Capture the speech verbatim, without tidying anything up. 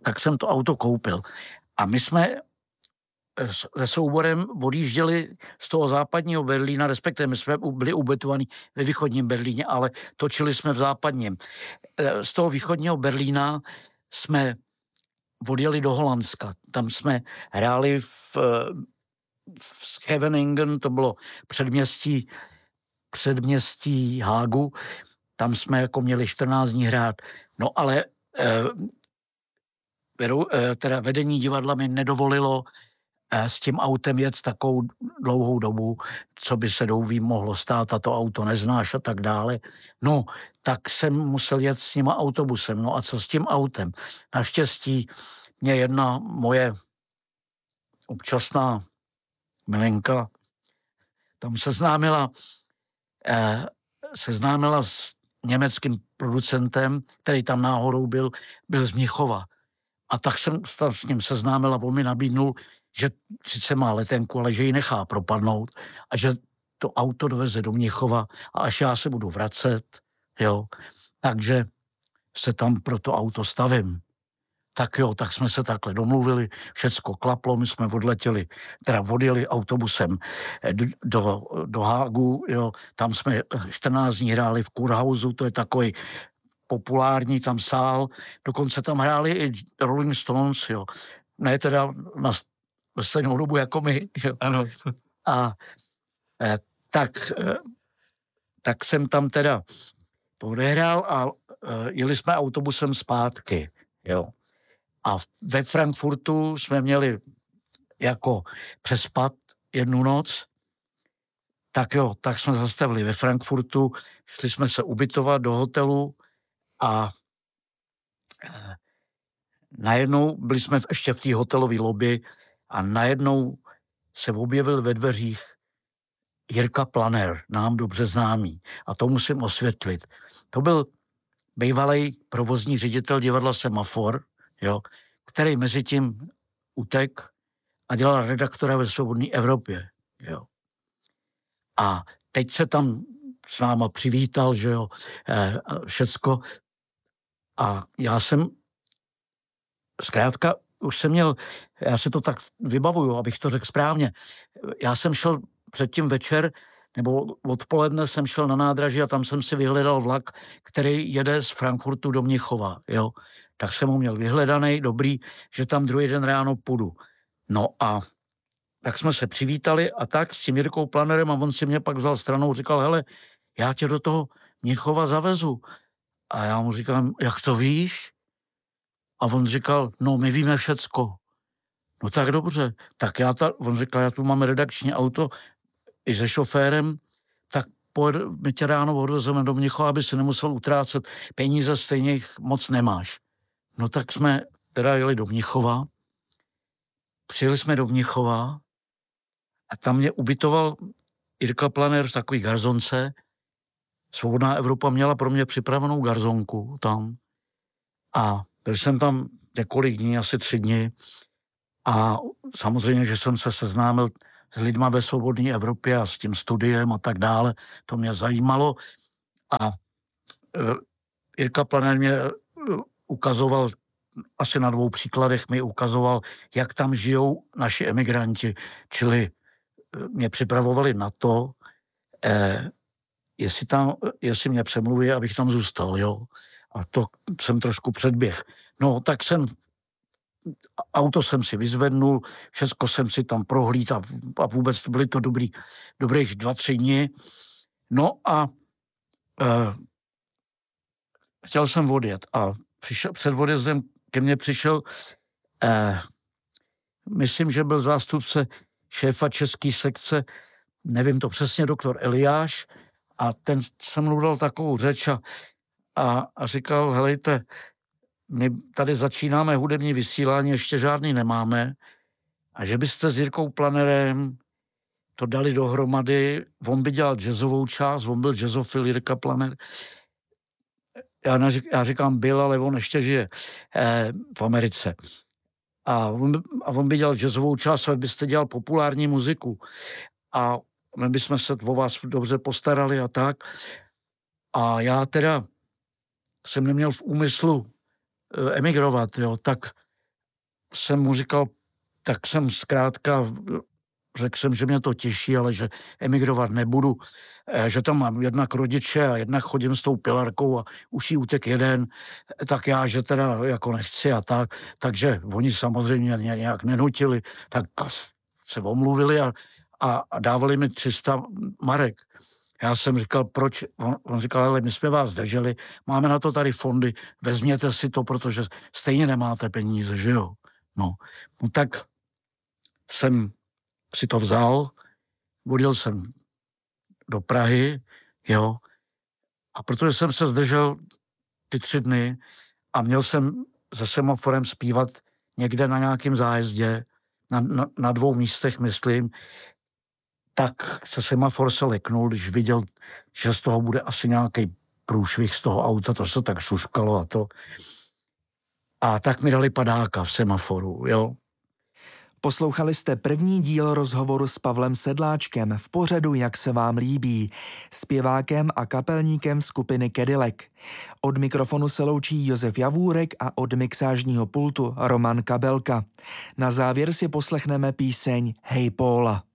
tak jsem to auto koupil. A my jsme se souborem odjížděli z toho západního Berlína, respektive my jsme byli ubytovaní ve východním Berlíně, ale točili jsme v západním. Z toho východního Berlína jsme odjeli do Holandska. Tam jsme hráli v, v Scheveningen, to bylo předměstí, předměstí Hágu. Tam jsme jako měli čtrnáct dní hrát. No ale eh, teda vedení divadla mi nedovolilo s tím autem jet takovou dlouhou dobu, co by se douvím mohlo stát a to auto neznáš a tak dále. No, tak jsem musel jet s nima autobusem. No a co s tím autem? Naštěstí mě jedna moje občasná milenka tam seznámila, eh, seznámila s německým producentem, který tam náhodou byl, byl z Mnichova. A tak jsem s ním seznámil a on mi nabídnul, že sice má letenku, ale že ji nechá propadnout a že to auto doveze do Mnichova a až já se budu vracet, jo, takže se tam pro to auto stavím. Tak jo, tak jsme se takhle domluvili, všecko klaplo, my jsme odletěli, teda odjeli autobusem do, do, do Hágu, jo, tam jsme čtrnáct dní hráli v Kurhausu, to je takový populární tam sál, dokonce tam hráli i Rolling Stones, jo, ne teda na ve stejnou dobu jako my. Jo. Ano. A eh, tak, eh, tak jsem tam teda odehrál a eh, jeli jsme autobusem zpátky. Jo. A ve Frankfurtu jsme měli jako přespat jednu noc. Tak jo, tak jsme zastavili ve Frankfurtu, šli jsme se ubytovat do hotelu a eh, najednou byli jsme ještě v té hotelové lobby a najednou se objevil ve dveřích Jirka Planer, nám dobře známý. A to musím osvětlit. To byl bývalý provozní ředitel divadla Semafor, jo, který mezi tím utek a dělal redaktora ve Svobodné Evropě. Jo. A teď se tam s náma přivítal, že jo, eh, všecko. A já jsem zkrátka už jsem měl, já si to tak vybavuju, abych to řekl správně. Já jsem šel předtím večer, nebo odpoledne jsem šel na nádraží a tam jsem si vyhledal vlak, který jede z Frankfurtu do Mnichova, jo. Tak jsem ho měl vyhledaný, dobrý, že tam druhý den ráno půjdu. No a tak jsme se přivítali a tak s tím Jirkou Planerem a on si mě pak vzal stranou, říkal, hele, já tě do toho Mnichova zavezu. A já mu říkám, jak to víš? A on říkal, no my víme všecko. No tak dobře. Tak já ta, on říkal, já tu mám redakční auto i se šoférem, tak pojed, my tě ráno odvezeme do Mnichova, aby si nemusel utrácet peníze, stejně jich moc nemáš. No tak jsme teda jeli do Mnichova, přijeli jsme do Mnichova a tam mě ubytoval Jirka Planer v takový garzonce. Svobodná Evropa měla pro mě připravenou garzonku tam a byl jsem tam několik dní, asi tři dny a samozřejmě, že jsem se seznámil s lidma ve Svobodné Evropě a s tím studiem a tak dále. To mě zajímalo a uh, Jirka Planer mě uh, ukazoval, asi na dvou příkladech mi ukazoval, jak tam žijou naši emigranti, čili uh, mě připravovali na to, eh, jestli, tam, jestli mě přemluví, abych tam zůstal, jo. A to jsem trošku předběh. No, tak jsem, auto jsem si vyzvednul, všechno jsem si tam prohlíd a, a vůbec byly to dobrý, dobrých dva, tři dny. No a eh, chtěl jsem odjet a přišel, před odjezdem ke mně přišel, eh, myslím, že byl zástupce šéfa české sekce, nevím to přesně, doktor Eliáš, a ten jsem mluvil takovou řeč a, a, a říkal, helejte, my tady začínáme hudební vysílání, ještě žádný nemáme, a že byste s Jirkou Planerem to dali dohromady, on by dělal jazzovou část, on byl jazzofil Jirka Planer. Já, neřík, já říkám byl, ale on ještě žije eh, v Americe. A on, a on by dělal jazzovou část, a vy byste dělal populární muziku. A my bychom se o vás dobře postarali a tak. A já teda jsem neměl v úmyslu emigrovat, jo, tak jsem mu říkal, tak jsem zkrátka, řekl jsem, že mě to těší, ale že emigrovat nebudu, že tam mám jednak rodiče a jednak chodím s tou pilarkou a už jí utek jeden, tak já, že teda jako nechci a tak. Takže oni samozřejmě mě nějak nenutili, tak se omluvili a, a, a dávali mi tři sta marek. Já jsem říkal, proč? On, on říkal, ale my jsme vás drželi, máme na to tady fondy, vezměte si to, protože stejně nemáte peníze, že jo? No, no tak jsem si to vzal, odjel jsem do Prahy, jo, a protože jsem se zdržel ty tři dny a měl jsem se semaforem zpívat někde na nějakém zájezdě, na, na, na dvou místech, myslím, tak se semafor se leknul, když viděl, že z toho bude asi nějaký průšvih z toho auta, to se tak šuškalo a to. A tak mi dali padáka v semaforu, jo. Poslouchali jste první díl rozhovoru s Pavlem Sedláčkem v pořadu Jak se vám líbí, zpěvákem a kapelníkem skupiny Cadillac. Od mikrofonu se loučí Josef Javůrek a od mixážního pultu Roman Kabelka. Na závěr si poslechneme píseň Hej Póla.